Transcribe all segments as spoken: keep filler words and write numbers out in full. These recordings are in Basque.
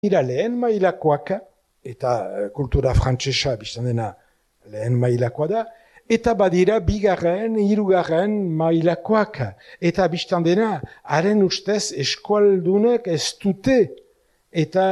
Ira lehen mailakoak, eta kultura frantsesa biztan dena lehen mailakoa da, eta badira bigarren, hirugarren mailakoak. Eta biztan dena, haren ustez eskualdunek ez dute eta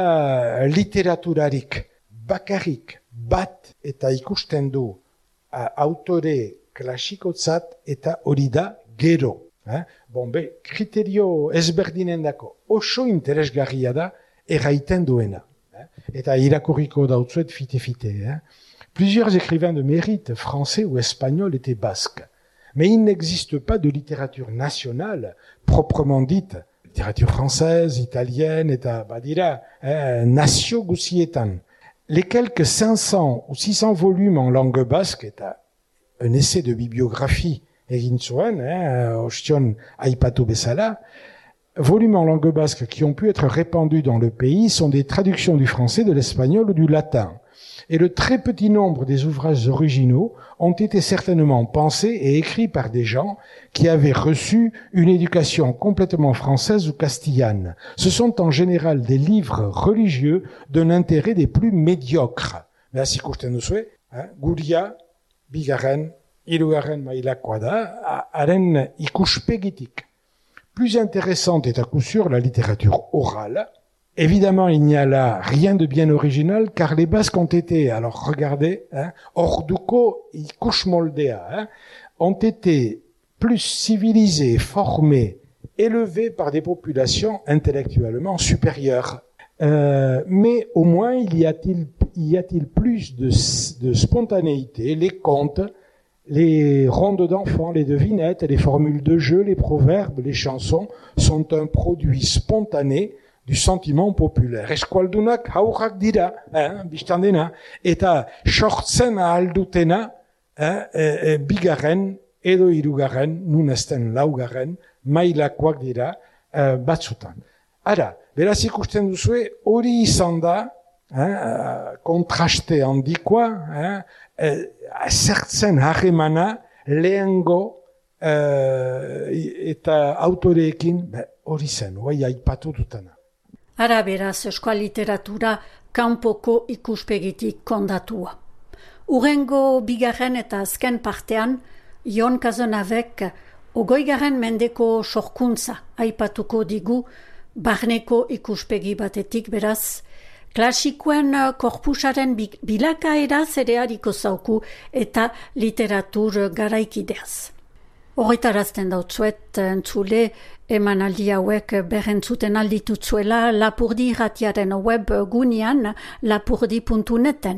literaturarik bakarrik bat eta ikusten du a, autore klasikotzat eta hori da gero. Eh? Bon, be, kriterio ezberdinen dako oso interesgarria da erraiten duena. Eh? Eta irakurriko dautzuet fite-fite. Eh? Plusieurs écrivains de mérite, français ou espagnols, étaient basques. Mais il n'existe pas de littérature nationale, proprement dite. Littérature française, italienne, eta badira, eh, nazio guzietan. Les quelques cinq cents ou six cents volumes en langue basque, eta un essai de bibliographie egin zuen, eh, ostion aipatu bezala, volumes en langue basque qui ont pu être répandus dans le pays sont des traductions du français, de l'espagnol ou du latin. Et le très petit nombre des ouvrages originaux ont été certainement pensés et écrits par des gens qui avaient reçu une éducation complètement française ou castillane. Ce sont en général des livres religieux d'un intérêt des plus médiocres. Mais si ikusten duzue, guria, bigarren, hirugarren mailakoa da, haren ikuspegitik. Plus intéressante est à coup sûr la littérature orale. Évidemment, il n'y a là rien de bien original, car les Basques ont été, alors regardez, hein, orduko ikusmoldea, hein, ont été plus civilisés, formés, élevés par des populations intellectuellement supérieures. Euh, mais au moins, il y a-t-il, y a-t-il plus de, de spontanéité, les contes, les rondes d'enfants, les devinettes, les formules de jeu, les proverbes, les chansons sont un produit spontané du sentiment populaire. Eskualdunak haurrak dira, eh, biztan dena, eta sortzen ahaldutena eh, eh, bigarren edo hirugarren, nunesten laugarren, mailakoak dira eh, batzutan. Ara, beraz ikusten duzue, hori izan da, eh, kontraste handikoa, eh, eh, zertzen harremana lehengo eh, eta autoreekin, hori zen, hori aipatu dutena. Ara beraz, euskal literatura kanpoko ikuspegitik kondatua. Urrengo bigarren eta azken partean, Jon Kazonavek ogoigarren mendeko sorkuntza aipatuko digu barneko ikuspegi batetik beraz, klasikoen korpusaren bilakaeraz ere hariko zauku eta literatur garaikideaz. Horretarazten dautzuet, entzule, emanaldi hauek berrentzuten alditutzuela Lapurdi irratiaren web gunean lapurdi puntu neten.